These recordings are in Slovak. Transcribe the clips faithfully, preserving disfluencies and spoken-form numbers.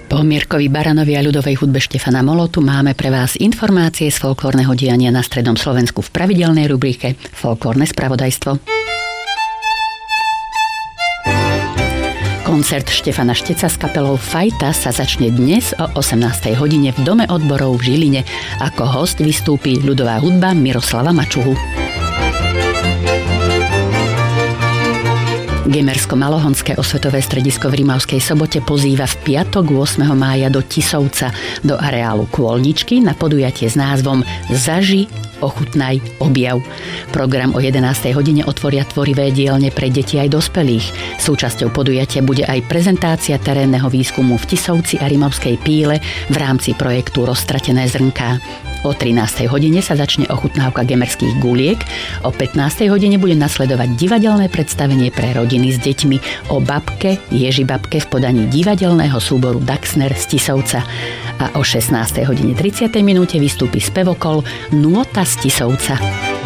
Po Mirkovi Baranovi a ľudovej hudbe Štefana Molotu máme pre vás informácie z folklórneho diania na strednom Slovensku v pravidelnej rubrike Folklórne spravodajstvo. Koncert Štefana Šteca s kapelou Fajta sa začne dnes o osemnástej hodine v Dome odborov v Žiline. Ako host vystúpi ľudová hudba Miroslava Mačuhu. Gemersko-Malohonské osvetové stredisko v Rimavskej Sobote pozýva v piatok ôsmeho mája do Tisovca, do areálu Kôlničky na podujatie s názvom Zaži, ochutnaj, objav. Program o jedenástej hodine otvoria tvorivé dielne pre deti aj dospelých. Súčasťou podujatia bude aj prezentácia terénneho výskumu v Tisovci a Rimavskej Píle v rámci projektu Roztratené zrnká. O trinástej hodine sa začne ochutnávka gemerských guliek, o pätnástej hodine bude nasledovať divadelné predstavenie pre rodiny s deťmi o babke Ježibabke v podaní divadelného súboru Daxner z Tisovca. A o šestnástej hodine tridsiatej minúte vystúpi spevokol Nôta z Tisovca.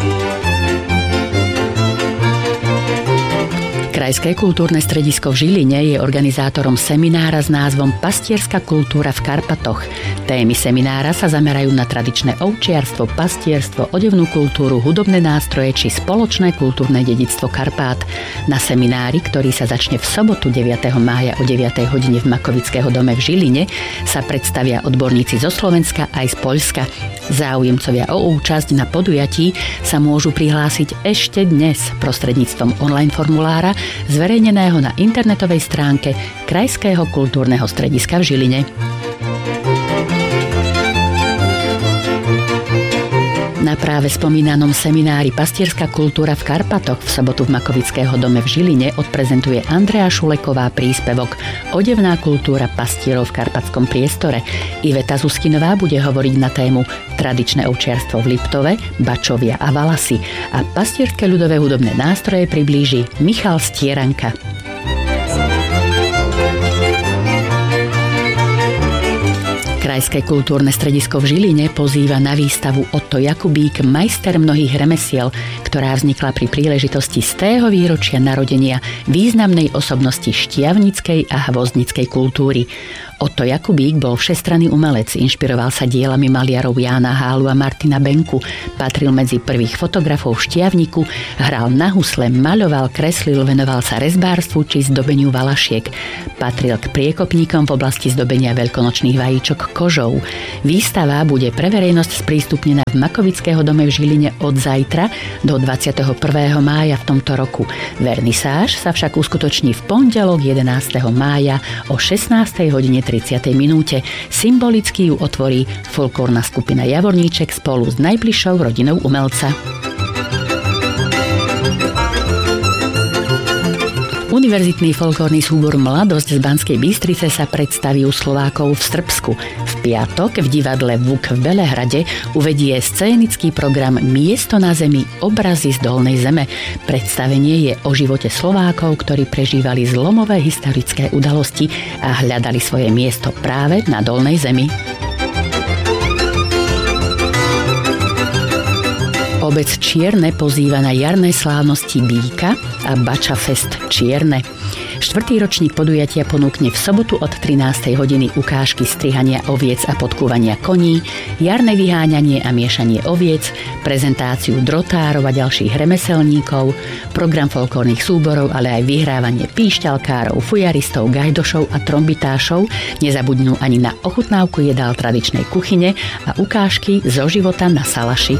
Krajské kultúrne stredisko v Žiline je organizátorom seminára s názvom Pastierská kultúra v Karpatoch. Témy seminára sa zamerajú na tradičné ovčiarstvo, pastierstvo, odevnú kultúru, hudobné nástroje či spoločné kultúrne dedičstvo Karpát. Na seminári, ktorý sa začne v sobotu deviateho mája o deviatej hodine v Makovického dome v Žiline, sa predstavia odborníci zo Slovenska aj z Poľska. Záujemcovia o účasť na podujatí sa môžu prihlásiť ešte dnes prostredníctvom online formulára zverejneného na internetovej stránke Krajského kultúrneho strediska v Žiline. Na práve spomínanom seminári Pastierská kultúra v Karpatoch v sobotu v Makovického dome v Žiline odprezentuje Andrea Šuleková príspevok Odevná kultúra pastierov v karpatskom priestore. Iveta Zuskinová bude hovoriť na tému Tradičné ovčiarstvo v Liptove, Bačovia a Valasy a pastierské ľudové hudobné nástroje priblíži Michal Stieranka. Krajské kultúrne stredisko v Žiline pozýva na výstavu Otto Jakubík, majster mnohých remesiel, ktorá vznikla pri príležitosti stého výročia narodenia významnej osobnosti štiavnickej a hvozdnickej kultúry. Otto Jakubík bol všestranný umelec, inšpiroval sa dielami maliarov Jána Hálu a Martina Benku, patril medzi prvých fotografov v Štiavniku, hral na husle, maľoval, kreslil, venoval sa rezbárstvu či zdobeniu valašiek. Patril k priekopníkom v oblasti zdobenia veľkonočných vajíčok kožou. Výstava bude pre verejnosť sprístupnená v Makovického dome v Žiline od zajtra do dvadsiateho prvého mája v tomto roku. Vernisáž sa však uskutoční v pondelok jedenásteho mája o šestnástej hodine tridsiatej minúte. Symbolicky ju otvorí folklórna skupina Javorníček spolu s najbližšou rodinou umelca. Univerzitný folklórny súbor Mladosť z Banskej Bystrice sa predstaví u Slovákov v Srbsku. V piatok v divadle Vuk v Belehrade uvedie scénický program Miesto na zemi, obrazy z dolnej zeme. Predstavenie je o živote Slovákov, ktorí prežívali zlomové historické udalosti a hľadali svoje miesto práve na dolnej zemi. Obec Čierne pozýva na jarné slávnosti Býka a Bača Fest Čierne. Štvrtý ročník podujatia ponúkne v sobotu od trinástej hodiny ukážky strihania oviec a podkúvania koní, jarné vyháňanie a miešanie oviec, prezentáciu drotárov a ďalších remeselníkov, program folklórnych súborov, ale aj vyhrávanie píšťalkárov, fujaristov, gajdošov a trombitášov. Nezabudnú ani na ochutnávku jedál tradičnej kuchyne a ukážky zo života na salaši.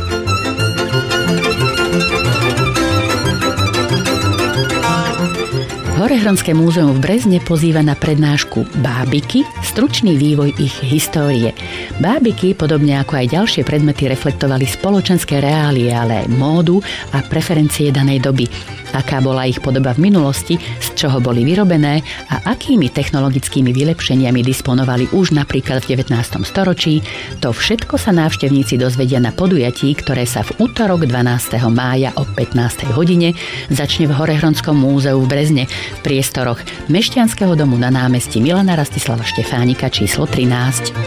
Horehronské múzeum v Brezne pozýva na prednášku Bábiky, stručný vývoj ich histórie. Bábiky, podobne ako aj ďalšie predmety, reflektovali spoločenské reálie, ale aj módu a preferencie danej doby. Aká bola ich podoba v minulosti, z čoho boli vyrobené a akými technologickými vylepšeniami disponovali už napríklad v devätnástom storočí, to všetko sa návštevníci dozvedia na podujatí, ktoré sa v utorok dvanásteho mája o pätnástej hodine začne v Horehronskom múzeu v Brezne v priestoroch Mešťanského domu na námestí Milana Rastislava Štefánika číslo trinásť.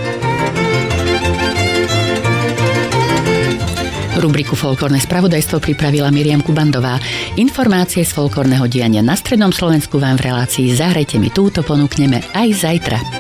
Rubriku Folklórne spravodajstvo pripravila Miriam Kubandová. Informácie z folklórneho diania na strednom Slovensku vám v relácii Zahrajte mi túto ponúkneme aj zajtra.